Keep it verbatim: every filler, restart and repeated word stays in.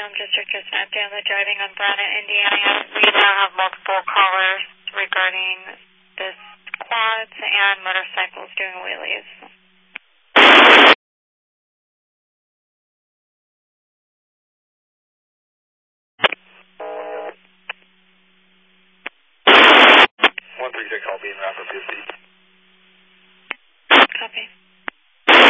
um, District Dispatch Family Driving on Brown in Indiana. We now have multiple callers regarding this quads and motorcycles doing wheelies. one three six, I'll be in route for fifty. Copy.